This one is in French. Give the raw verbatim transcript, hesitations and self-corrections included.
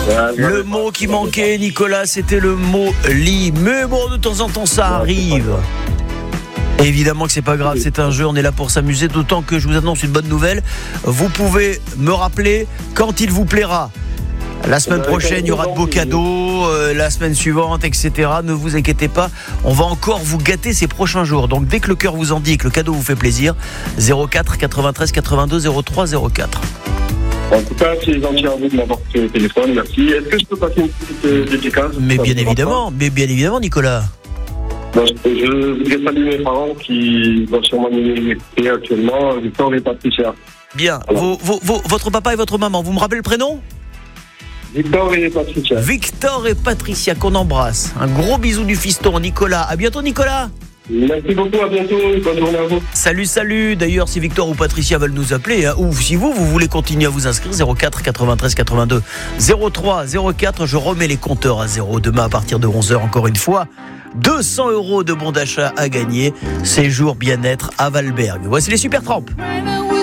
Le mot qui manquait, Nicolas, c'était le mot lit. Mais bon, de temps en temps, ça arrive. Évidemment que c'est pas grave, c'est un jeu, on est là pour s'amuser, d'autant que je vous annonce une bonne nouvelle. Vous pouvez me rappeler quand il vous plaira. La semaine prochaine, il y aura de beaux cadeaux, euh, la semaine suivante, et cetera. Ne vous inquiétez pas, on va encore vous gâter ces prochains jours. Donc dès que le cœur vous en dit et que le cadeau vous fait plaisir, zéro quatre quatre-vingt-treize quatre-vingt-deux zéro trois zéro quatre. En tout cas, c'est gentil à vous de m'avoir pris le téléphone, merci. Est-ce que je peux passer une petite euh, dédicace? Mais bien évidemment, mais bien évidemment, Nicolas. Bon, je voudrais saluer mes parents qui vont sûrement m'écouter actuellement, Victor et Patricia. Bien, vos, vos, vos, votre papa et votre maman, vous me rappelez le prénom? Victor et Patricia. Victor et Patricia, qu'on embrasse. Un gros bisou du fiston, Nicolas. À bientôt, Nicolas. Merci beaucoup, à bientôt, bonne journée à vous. Salut, salut. D'ailleurs, si Victor ou Patricia veulent nous appeler, hein, ou si vous, vous voulez continuer à vous inscrire, zéro quatre quatre-vingt-treize quatre-vingt-deux zéro trois zéro quatre, je remets les compteurs à zéro. Demain, à partir de onze heures, encore une fois, deux cents euros de bon d'achat à gagner. Séjour bien-être à Valberg. Voici les Supertramp.